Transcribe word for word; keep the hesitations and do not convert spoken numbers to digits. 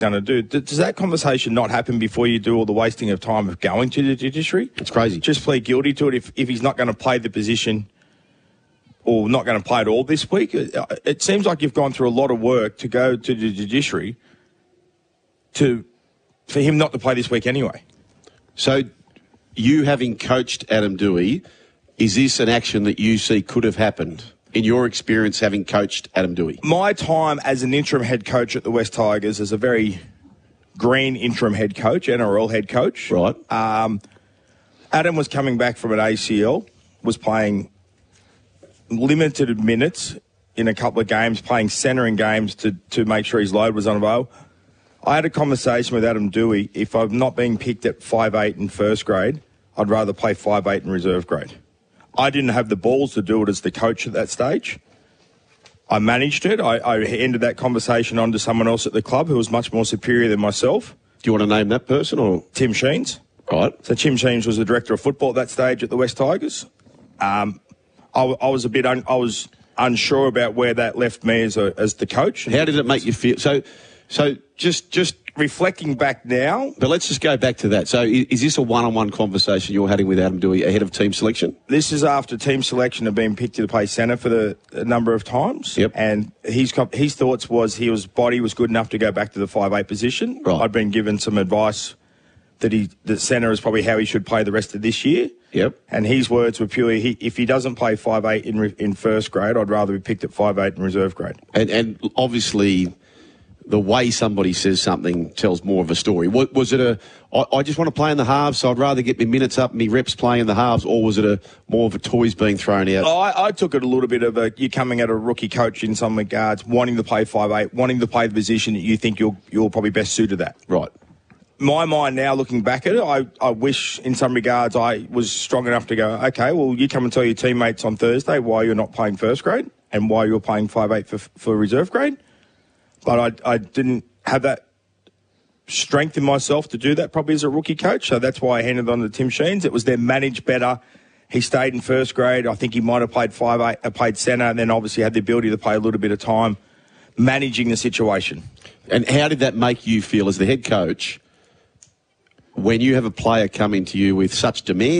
going to do. Does that conversation not happen before you do all the wasting of time of going to the judiciary? It's crazy. Just plead guilty to it if, if he's not going to play the position or not going to play at all this week. It, it seems like you've gone through a lot of work to go to the judiciary to for him not to play this week anyway. So you having coached Adam Doueihi, is this an action that you see could have happened in your experience having coached Adam Doueihi? My time as an interim head coach at the West Tigers as a very green interim head coach, N R L head coach. Right. Um, Adam was coming back from an A C L, was playing limited minutes in a couple of games, playing centre in games to, to make sure his load was unavailable. I had a conversation with Adam Doueihi. If I'm not being picked at five eight in first grade, I'd rather play five eight in reserve grade. I didn't have the balls to do it as the coach at that stage. I managed it. I, I ended that conversation on to someone else at the club who was much more superior than myself. Do you want to name that person? Or Tim Sheens. Right. So Tim Sheens was the director of football at that stage at the West Tigers. Um, I, I was a bit un, I was unsure about where that left me as a, as the coach. How did it make you feel? So, so just just reflecting back now. But let's just go back to that. So is, is this a one-on-one conversation you're having with Adam Doueihi ahead of team selection? This is after team selection had been picked to play centre for the a number of times. Yep. And his his thoughts was he was body was good enough to go back to the five eight position. Right. I'd been given some advice that he that centre is probably how he should play the rest of this year. Yep. And his words were purely, he, if he doesn't play five eight in re, in first grade, I'd rather be picked at five eight in reserve grade. And and obviously, the way somebody says something tells more of a story. Was, was it a, I, I just want to play in the halves, so I'd rather get my minutes up and my reps playing in the halves, or was it a more of a toys being thrown out? I, I took it a little bit of a, you're coming at a rookie coach in some regards, wanting to play five eight, wanting to play the position that you think you're, you're probably best suited at. Right. My mind now, looking back at it, I, I wish in some regards I was strong enough to go, okay, well, you come and tell your teammates on Thursday why you're not playing first grade and why you're playing five eight for, for reserve grade. But I, I didn't have that strength in myself to do that probably as a rookie coach. So that's why I handed it on to Tim Sheens. It was then managed better. He stayed in first grade. I think he might have played five eight, uh, played centre, and then obviously had the ability to play a little bit of time managing the situation. And how did that make you feel as the head coach when you have a player come into you with such demand?